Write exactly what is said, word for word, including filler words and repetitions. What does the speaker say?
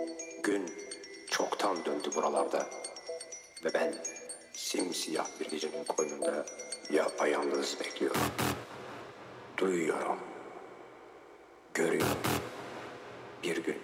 Gün çoktan döndü buralarda ve ben simsiyah bir gecenin koynunda yapayalnız bekliyorum. Duyuyorum, görüyorum. Bir gün